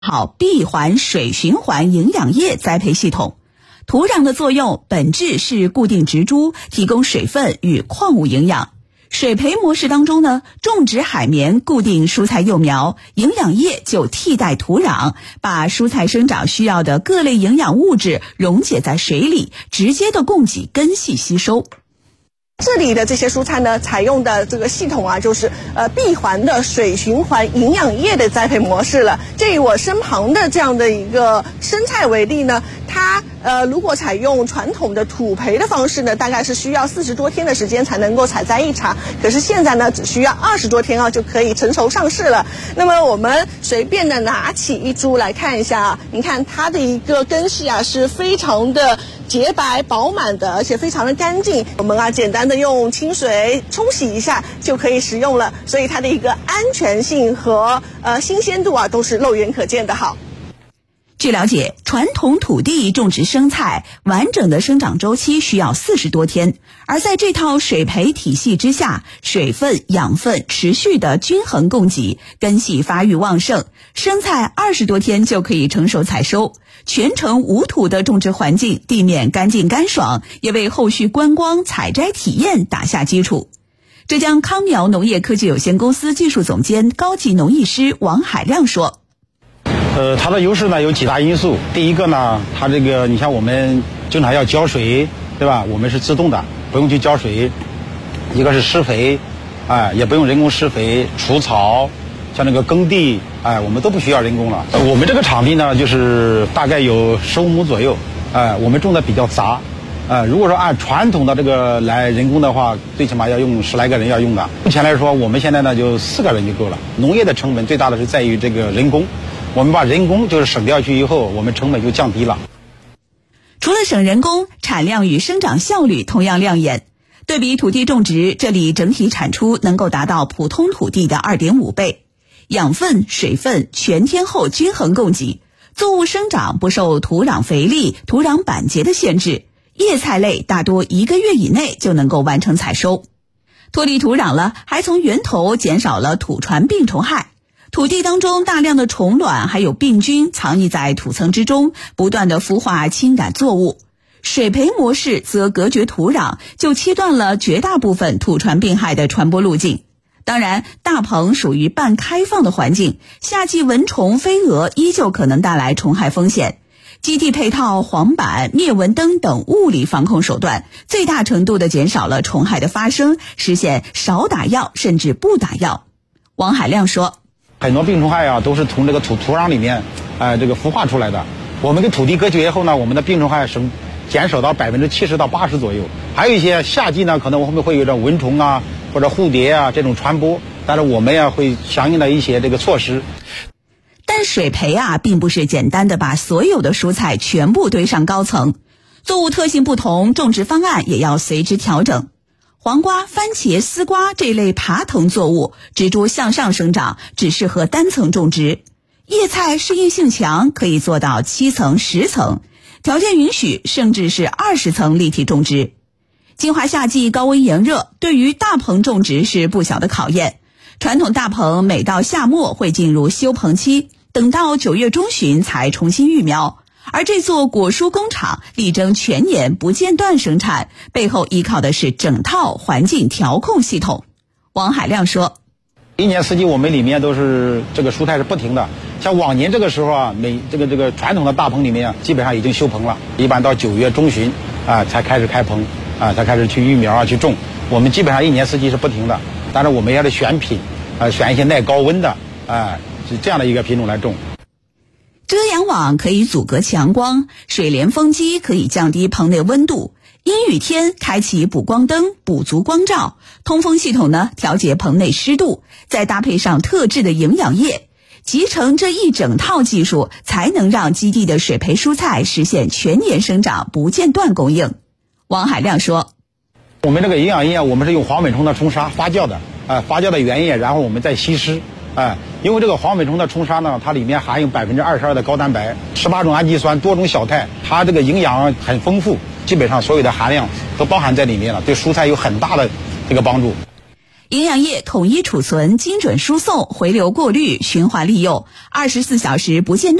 好闭环水循环营养液栽培系统。土壤的作用本质是固定植株，提供水分与矿物营养。水培模式当中呢，种植海绵固定蔬菜幼苗，营养液就替代土壤，把蔬菜生长需要的各类营养物质溶解在水里，直接的供给根系吸收。 这里的这些蔬菜呢，采用的这个系统啊，就是闭环的水循环营养液的栽培模式了。这以我身旁的这样的一个生菜为例呢，它如果采用传统的土培的方式呢，大概是需要40多天的时间才能够采摘一茬，可是现在呢，只需要20多天啊就可以成熟上市了。那么我们随便的拿起一株来看一下啊，你看它的一个根系啊是非常的洁白饱满的，而且非常的干净。我们啊简单的用清水冲洗一下就可以食用了，所以它的一个安全性和新鲜度啊都是肉眼可见的好。 据了解，传统土地种植生菜完整的生长周期需要40多天，而在这套水培体系之下，水分、养分持续的均衡供给，根系发育旺盛，生菜20多天就可以成熟采收。全程无土的种植环境，地面干净干爽，也为后续观光采摘体验打下基础。浙江康苗农业科技有限公司技术总监、高级农艺师王海亮说， 它的优势呢有几大因素。第一个呢，它这个你像我们经常要浇水，对吧？我们是自动的，不用去浇水。一个是施肥，也不用人工施肥、除草，像那个耕地，我们都不需要人工了。我们这个场地呢，就是大概有15亩左右，我们种的比较杂。如果说按传统的这个来人工的话，最起码要用10来个人要用的。目前来说，我们现在呢就4个人就够了。农业的成本最大的是在于这个人工。我们把人工就是省掉去以后，我们成本就降低了。 除了省人工，产量与生长效率同样亮眼。对比土地种植，这里整体产出能够达到普通土地的2.5倍。养分、水分全天候均衡供给，作物生长不受土壤肥力、土壤板结的限制。叶菜类大多1个月以内就能够完成采收。脱离土壤了，还从源头减少了土传病虫害。土地当中大量的虫卵还有病菌藏匿在土层之中，不断的孵化侵感作物。水培模式则隔绝土壤，就切断了绝大部分土传病害的传播路径。当然，大棚属于半开放的环境，夏季蚊虫、飞蛾依旧可能带来虫害风险。基地配套黄板、灭蚊灯等物理防控手段，最大程度地减少了虫害的发生，实现少打药甚至不打药。王海亮说， 很多病虫害都是从这个土壤里面这个孵化出来的。我们跟土地隔绝以后呢，我们的病虫害减少到70%到80%左右。还有一些夏季呢，可能我们会有这蚊虫或者蝴蝶这种传播，但是我们会相应的一些这个措施。 但水培并不是简单的把所有的蔬菜全部堆上高层，作物特性不同，种植方案也要随之调整。黄瓜、番茄、丝瓜这类爬藤作物，植株向上生长，只适合单层种植。叶菜适应性强，可以做到7层、10层，条件允许，甚至是20层立体种植。金华夏季高温炎热，对于大棚种植是不小的考验。传统大棚每到夏末会进入休棚期，等到9月中旬才重新育苗。而这座果蔬工厂力争全年不间断生产，背后依靠的是整套环境调控系统。王海亮说， 一年四季我们里面都是这个蔬菜是不停的。像往年这个时候这个传统的大棚里面基本上已经休棚了，一般到9月中旬才开始开棚才开始去育苗去种。我们基本上一年四季是不停的，但是我们也得选品选一些耐高温的是这样的一个品种来种。 遮阳网可以阻隔强光，水帘风机可以降低棚内温度，阴雨天开启补光灯补足光照，通风系统呢调节棚内湿度，再搭配上特制的营养液，集成这一整套技术，才能让基地的水培蔬菜实现全年生长不间断供应。王海亮说， 我们这个营养液我们是用黄本虫的冲沙发酵的发酵的原液，然后我们再稀释因为这个黄本虫的冲沙呢，它里面含有22%的高蛋白，18种氨基酸，多种小肽，它这个营养很丰富，基本上所有的含量都包含在里面了，对蔬菜有很大的这个帮助。 营养液统一储存、精准输送、回流过滤、循环利用，24小时不间断